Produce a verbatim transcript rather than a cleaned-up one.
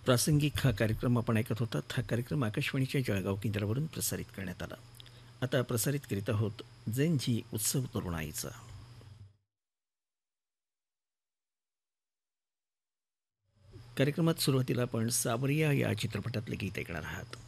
प्रासंगिक हा कार्यक्रम आपण ऐकत होतात. हा कार्यक्रम आकाशवाणीच्या जळगाव केंद्रावरून प्रसारित करण्यात आला. आता प्रसारित करीत आहोत जैनजी उत्सव तरुणाईचा. कार्यक्रमात सुरुवातीला आपण सावरिया या चित्रपटातले गीत ऐकणार आहात.